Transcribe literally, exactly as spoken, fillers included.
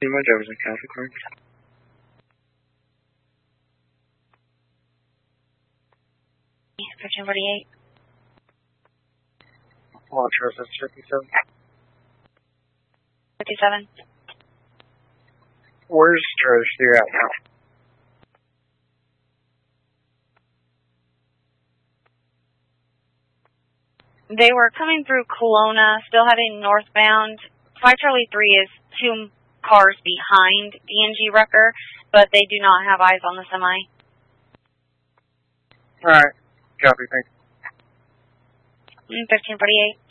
My Jefferson Catholic Corps. fifteen forty-eight. Launch Roses fifty-seven. fifty-seven. Where's Charlie Steer at now? They were coming through Kelowna, still heading northbound. five Charlie three is two cars behind D N G Wrecker, but they do not have eyes on the semi. Alright. Copy, thanks. fifteen forty-eight.